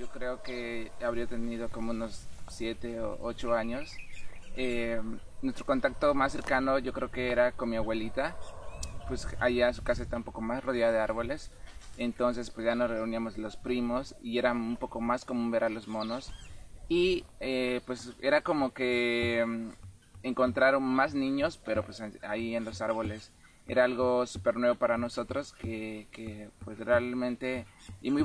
yo creo que habría tenido como unos 7 o 8 años. Nuestro contacto más cercano yo creo que era con mi abuelita, pues allá su casa está un poco más rodeada de árboles, entonces pues ya nos reuníamos los primos y era un poco más común ver a los monos y pues era como que encontraron más niños, pero pues ahí en los árboles era algo súper nuevo para nosotros que pues realmente y muy